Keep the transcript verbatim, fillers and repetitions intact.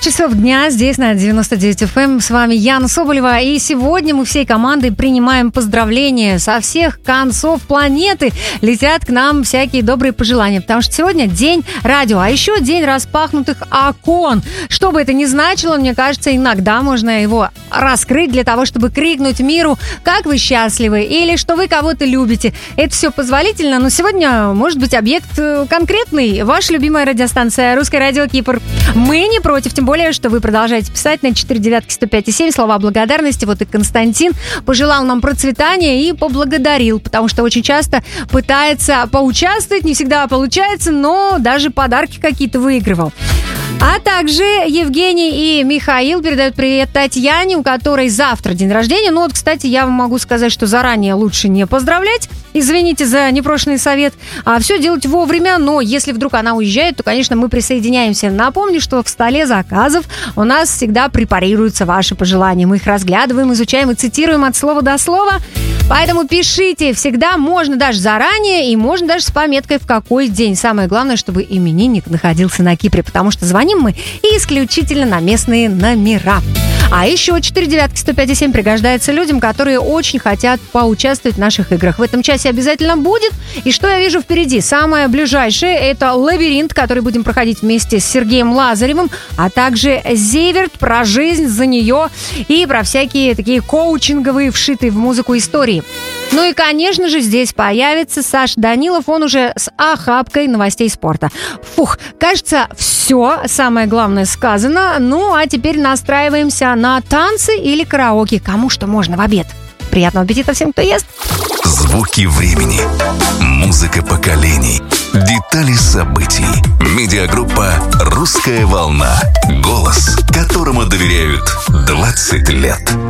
часов дня здесь на девяносто девять эф эм. С вами Яна Соболева. И сегодня мы всей командой принимаем поздравления. Со всех концов планеты летят к нам всякие добрые пожелания. Потому что сегодня день радио, а еще день распахнутых окон. Что бы это ни значило, мне кажется, иногда можно его раскрыть для того, чтобы крикнуть миру, как вы счастливы или что вы кого-то любите. Это все позволительно, но сегодня может быть объект конкретный. Ваша любимая радиостанция «Русское радио Кипр». Мы не против, тем более, что вы продолжаете писать на четыре девятки сто пять и семь слова благодарности. Вот и Константин пожелал нам процветания и поблагодарил, потому что очень часто пытается поучаствовать, не всегда получается, но даже подарки какие-то выигрывал. А также Евгений и Михаил передают привет Татьяне, у которой завтра день рождения. Ну вот, кстати, я вам могу сказать, что заранее лучше не поздравлять. Извините за непрошенный совет. А все делать вовремя, но если вдруг она уезжает, то, конечно, мы присоединяемся. Напомню, что в столе заказов у нас всегда препарируются ваши пожелания. Мы их разглядываем, изучаем и цитируем от слова до слова. Поэтому пишите. Всегда можно даже заранее и можно даже с пометкой в какой день. Самое главное, чтобы именинник находился на Кипре, потому что звоним мы исключительно на местные номера. А еще четыре девятки сто пять и семь пригождается людям, которые очень хотят поучаствовать в наших играх. В этом часе обязательно будет. И что я вижу впереди? Самое ближайшее – это лабиринт, который будем проходить вместе с Сергеем Лазаревым, а также Зиверт про жизнь за нее и про всякие такие коучинговые, вшитые в музыку истории. Ну и, конечно же, здесь появится Саша Данилов, он уже с охапкой новостей спорта. Фух, кажется, все самое главное сказано. Ну, а теперь настраиваемся на танцы или караоке. Кому что можно в обед. Приятного аппетита всем, кто ест. Звуки времени, музыка поколений, детали событий. Медиагруппа «Русская волна». Голос, которому доверяют двадцать лет.